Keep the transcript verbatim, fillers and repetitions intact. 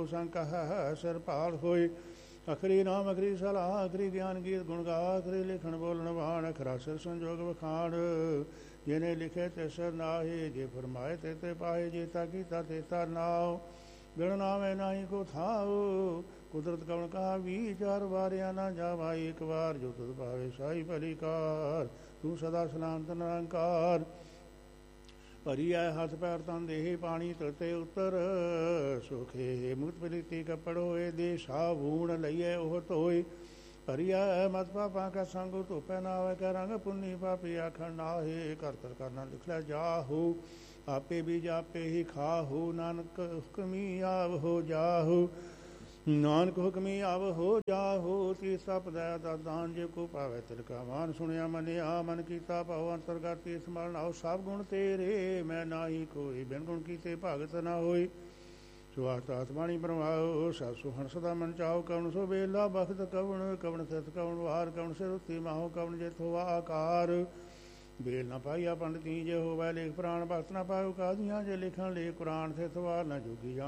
ਸੰਗ ਕਹੈ ਸਿਰ ਭਾਲ ਹੋਏ। ਅਖਰੀ ਨਾਮ ਅਖਰੀ ਸਲਾਹ ਅਖਰੀ ਗਿਆਨ ਗੀਤ ਗੁਣ ਗਾ ਅਖਰੀ ਲਿਖਣ ਬੋਲਣ ਬਾਣ ਅਖਰਾ ਸਿਰ ਸੰਜੋਗ ਵਖਾਣ। ਜਿਨੇ ਲਿਖੇ ਤੇ ਸਿਰ ਨਾਹੀ ਜੇ ਫਰਮਾਏ ਤੇ ਤੇ ਪਾਏ ਜੇਤਾ ਕੀਤਾ ਤੇਤਾ ਨਾਉ। ਬਿਨ ਨਾਮੇ ਨਾਹੀ ਕੋ ਥਾਉ ਕੁਦਰਤ ਕਵਣ ਕਹਾ ਵੀਚਾਰ ਵਾਰਿਆ ਨਾ ਜਾਵਾ ਇੱਕ ਵਾਰ। ਜੋ ਤੁਧ ਭਾਵੇ ਸਾਈ ਭਲੀ ਕਾਰ ਤੂੰ ਸਦਾ ਸਲਾਮਤ ਨਿਰੰਕਾਰ। ਭਰੀ ਆਏ ਹੱਥ ਪੈਰ ਤਨ ਦੇਹੀ ਪਾਣੀ ਤਰਤੇ ਉਤਰ ਸੁਖੇ ਮੁਕਤ ਪਲੀਤੀ ਕੱਪੜ ਹੋਏ। ਦੇ ਸਾਬੂਣ ਲਈਏ ਉਹ ਧੋਏ। ਭਰੀ ਆਏ ਮਤ ਪਾਪਾਂ ਕਾ ਸੰਗ ਧੋਪੈ ਨਾ ਹੋਏ। ਕੈ ਰੰਗ ਪੁੰਨੀ ਪਾਪੀ ਆਖਣ ਨਾਹੇ। ਕਰ ਕਰ ਕਰਨਾ ਲਿਖ ਲੈ ਜਾਹੂ ਆਪੇ ਵੀ ਜਾਪੇ ਹੀ ਖਾਹੂ। ਨਾਨਕ ਹੁਕਮੀ ਆਵ ਹੋ ਜਾਹੂ ਨਾਨਕ ਹੁਕਮੀ ਆਵ ਹੋ ਜਾਹੂ। ਤੀਸਾ ਪਦੈ ਦਾ ਦਾਨ ਜੇ ਕੋ ਪਾਵੇ ਤਿਲਕਾ ਮਾਨ। ਸੁਣਿਆ ਮੰਨਿਆ ਮਨ ਕੀਤਾ ਭਾਉ ਅੰਤਰਗਤ ਤੀਸ ਮਰਨ ਆਓ। ਸਭ ਗੁਣ ਤੇਰੇ ਮੈਂ ਨਾਹੀ ਕੋਈ ਬਿਨ ਗੁਣ ਕੀਤੇ ਭਗਤ ਨਾ ਹੋਈ। ਸੁਆਤ ਆਤਮਾਣੀ ਪਰਮਾਓ ਸਭ ਸੁਹਣ ਸਦਾ ਮਨ ਚਾਓ। ਕਵਣ ਸੋ ਵੇਲਾ ਬਖਤ ਕਵਣ ਕਵਣ ਸਤ ਕਵਣ ਵਾਰ ਕਵਣ ਸਿਰ ਉੱਤੀ ਮਾਹੋ ਕਵਣ ਜੇ ਥੋਆ ਆਕਾਰ। ਵੇਲ ਨਾ ਪਾਈਆ ਪੰਡਤੀ ਜੇ ਹੋਵੈ ਲੇਖ ਪ੍ਰਾਣ ਭਗਤ ਨਾ ਪਾਇਓ ਕਾਦੀਆਂ। ਜੇ ਲਿਖਣ ਲੇਖ ਕੁਰਾਨ ਸੇ ਸਵਾਰ ਨਾ ਜੋਗੀ ਜਾਣ।